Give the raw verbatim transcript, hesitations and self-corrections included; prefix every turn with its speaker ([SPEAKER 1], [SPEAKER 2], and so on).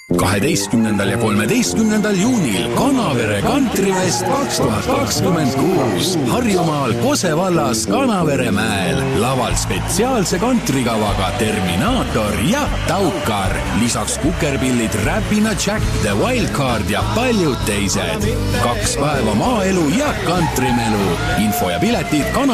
[SPEAKER 1] kaheteistkümnendal ja kolmeteistkümnendal juunil Kanavere Kantrivest kaks tuhat kakskümmend kuus Harjumaal Kose vallas Kanaveremäel. Laval spetsiaalse kantrikavaga Terminaator ja Taukar. Lisaks kukerpillid Räpina Jack, The Wildcard ja paljud teised. Kaks päeva maaelu ja kantrimelu. Info ja piletid Kanavere